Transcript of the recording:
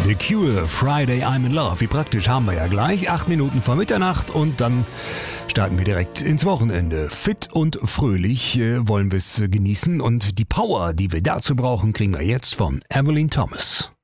The Cure, Friday I'm in Love. Wie praktisch, haben wir ja gleich. 8 Minuten vor Mitternacht und dann starten wir direkt ins Wochenende. Fit und fröhlich wollen wir es genießen und die Power, die wir dazu brauchen, kriegen wir jetzt von Evelyn Thomas.